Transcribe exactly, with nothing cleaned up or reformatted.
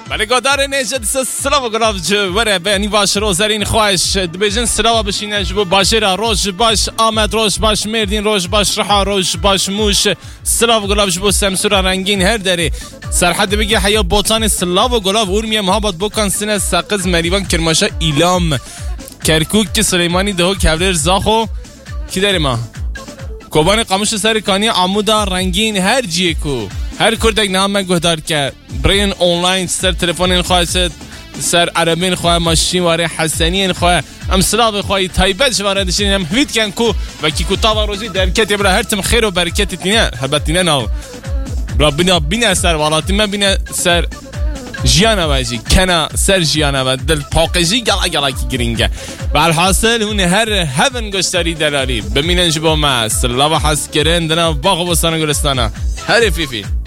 بله گادار نجد سلام گلاب جو وره بینی باش روزرین خواهش دبیجن سلام بشینه جبو باشیرا روش باش آمد روش باش مردین روش باش رحا روش باش موش سلام گلاب جبو سمسورا رنگین هر داری سرحد بگی حیا بوتان سلام گلاب ورمیه محبت بکن سنه ساقز مریوان کرماشا ایلام کرکوک که سلیمانی دهو کبلر زاخو کی داری ما کوبان قاموش سر کانی عمودا رنگین هر جیه کو هر کردک نام گهدار که برین آنلاین سر تلفن خواهد سر عربین خواه ماشین واره حسنین خواه ام سلام خواه تایبت واره دشین هم هوید کن کو و کی کتاب روزی درکت برای هر تم خیر و برکت تینه البته نه ربنا بینه سر والاتی من بینه سر جیانا واجی کنا سر جیانا و دل پاکجی گلا گلا کی گرینگه و الحاصل اون هر هفن گشتری دلالی ببینن جبو ما سلام حس کردن دنا باغ بستان گلستانا هر فیفی